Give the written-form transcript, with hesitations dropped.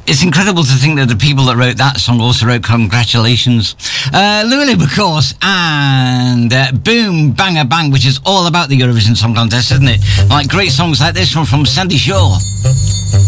It's incredible to think that the people that wrote that song also wrote Congratulations. Lulu, of course, and Boom Banger Bang, which is all about the Eurovision Song Contest, isn't it? Like great songs like this one from Sandy Shaw.